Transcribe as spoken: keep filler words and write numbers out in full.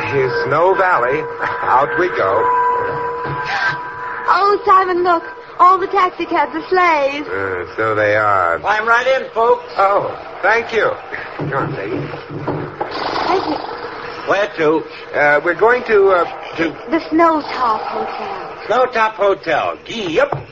Snow Valley. Out we go. Oh, Simon, look. All the taxicabs are sleighs. Uh, so they are. Climb right in, folks. Oh, thank you. Come on, lady. Thank you. Where to? Uh, we're going to, uh, to... The Snowtop Hotel. Snowtop Hotel. Gee, up.